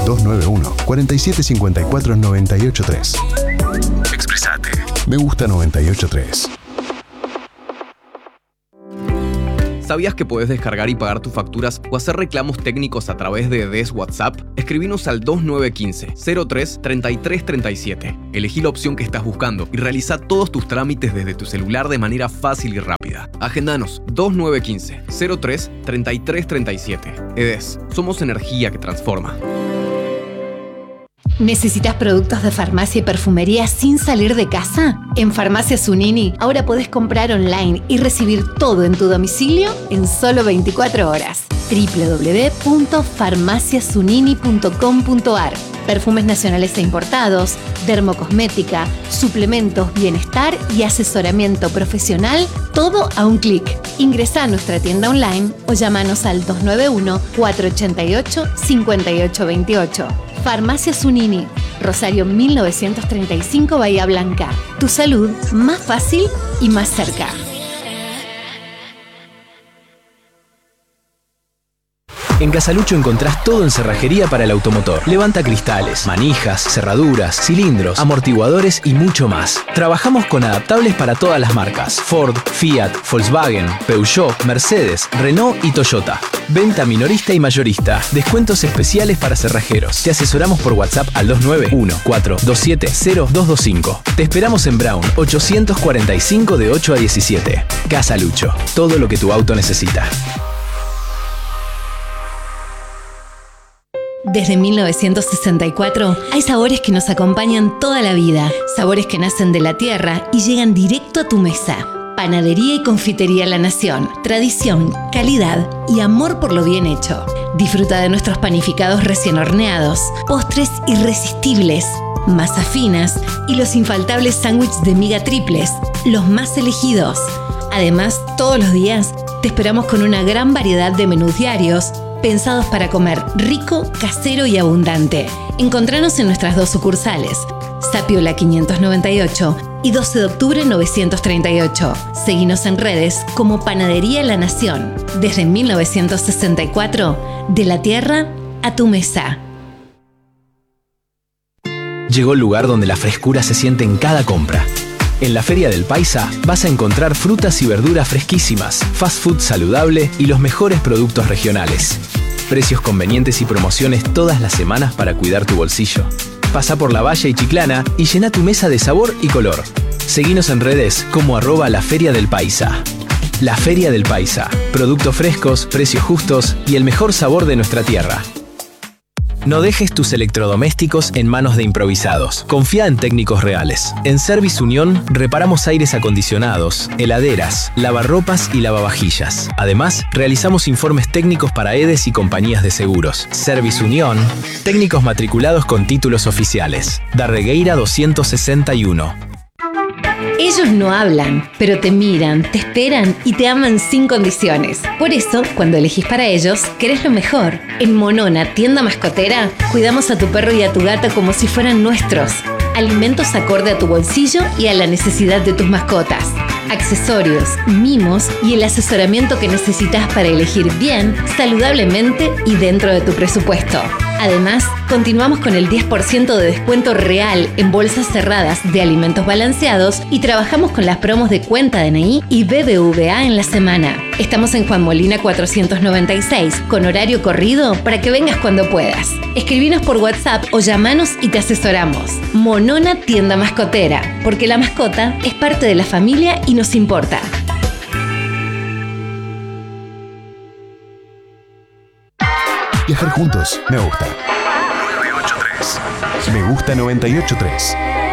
291-4754-983. Expresate. Me gusta 983. ¿Sabías que podés descargar y pagar tus facturas o hacer reclamos técnicos a través de DES WhatsApp? Escribinos al 2915-03-3337. Elegí la opción que estás buscando y realiza todos tus trámites desde tu celular de manera fácil y rápida. Agendanos 2915-03-3337. EDES, somos energía que transforma. ¿Necesitas productos de farmacia y perfumería sin salir de casa? En Farmacias Unini ahora podés comprar online y recibir todo en tu domicilio en solo 24 horas. www.farmaciasunini.com.ar. Perfumes nacionales e importados, dermocosmética, suplementos, bienestar y asesoramiento profesional, todo a un clic. Ingresá a nuestra tienda online o llámanos al 291-488-5828. Farmacias Unini, Rosario 1935, Bahía Blanca. Tu salud más fácil y más cerca. En Casalucho encontrás todo en cerrajería para el automotor. Levanta cristales, manijas, cerraduras, cilindros, amortiguadores y mucho más. Trabajamos con adaptables para todas las marcas: Ford, Fiat, Volkswagen, Peugeot, Mercedes, Renault y Toyota. Venta minorista y mayorista. Descuentos especiales para cerrajeros. Te asesoramos por WhatsApp al 291-427-0225. Te esperamos en Brown 845 de 8 a 17. Casalucho. Todo lo que tu auto necesita. Desde 1964 hay sabores que nos acompañan toda la vida. Sabores que nacen de la tierra y llegan directo a tu mesa. Panadería y Confitería La Nación. Tradición, calidad y amor por lo bien hecho. Disfruta de nuestros panificados recién horneados, postres irresistibles, masas finas y los infaltables sándwiches de miga triples, los más elegidos. Además, todos los días te esperamos con una gran variedad de menús diarios pensados para comer rico, casero y abundante. Encontranos en nuestras dos sucursales, Sapiola 598 y 12 de octubre 938. Seguinos en redes como Panadería La Nación. Desde 1964, de la tierra a tu mesa. Llegó el lugar donde la frescura se siente en cada compra. En la Feria del Paisa vas a encontrar frutas y verduras fresquísimas, fast food saludable y los mejores productos regionales. Precios convenientes y promociones todas las semanas para cuidar tu bolsillo. Pasa por La Valle y Chiclana y llena tu mesa de sabor y color. Seguinos en redes como @La Feria del Paisa. La Feria del Paisa. Productos frescos, precios justos y el mejor sabor de nuestra tierra. No dejes tus electrodomésticos en manos de improvisados. Confía en técnicos reales. En Service Unión reparamos aires acondicionados, heladeras, lavarropas y lavavajillas. Además, realizamos informes técnicos para EDES y compañías de seguros. Service Unión, técnicos matriculados con títulos oficiales. Darregueira 261. Ellos no hablan, pero te miran, te esperan y te aman sin condiciones. Por eso, cuando elegís para ellos, querés lo mejor. En Monona, tienda mascotera, cuidamos a tu perro y a tu gata como si fueran nuestros. Alimentos acorde a tu bolsillo y a la necesidad de tus mascotas. Accesorios, mimos y el asesoramiento que necesitas para elegir bien, saludablemente y dentro de tu presupuesto. Además, continuamos con el 10% de descuento real en bolsas cerradas de alimentos balanceados y trabajamos con las promos de cuenta DNI y BBVA en la semana. Estamos en Juan Molina 496, con horario corrido para que vengas cuando puedas. Escribinos por WhatsApp o llamanos y te asesoramos. Monona Tienda Mascotera, porque la mascota es parte de la familia y nos importa. Viajar juntos, me gusta. 983. Me gusta 983.